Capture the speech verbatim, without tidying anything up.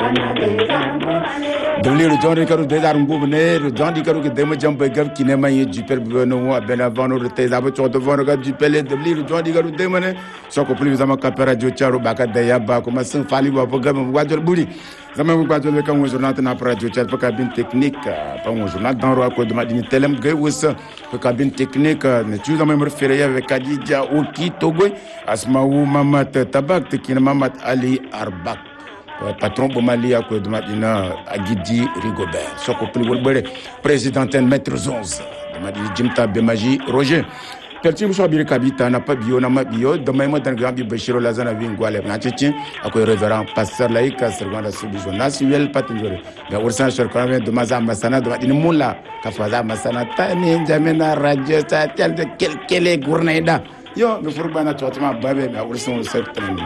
Doli le John Ricardo de Darumboubne, le John Ricardo que Demo Jambegav qui n'est pas du père Benoît Benavano de Tezabo de Vonoga du Pelé de Lille, John Ricardo Demone, soit que plus à Capera Jocharo Baka Dayaba, comme un saint Fali ou Pogam Wadjaburi. Zaman Wadjo le Camon journal n'a pas Jochar, pas cabine technique, pas mon journal dans le code de Madini Telem Gewus, pas cabine technique, ne tu as même référé avec Kadija Oki Togo, Asmaou Mamat Tabak, qui Mamat Ali Arbak. Patron Bomali à quoi de Madina Agidi Rigobert, Soko Pliwolbere, présidente Maître Zonz, Madina Jimta Bemaji Roger. Perti Moussa Biri Kabita n'a pas bio, n'a pas bio, demain moi dans le grand Bishiro Lazana Vinguale, Natchin, à quoi révérend pasteur laïque, servant la solution nationale, Patinjore. Mais au sein sur le de Maza Massana, de Madina Moula, Kafaza Massana, Tani, Jamena, Radio, Satel de quel est Gournaïda. Yo, le Fourbana, tu as babé, mais au sein de cette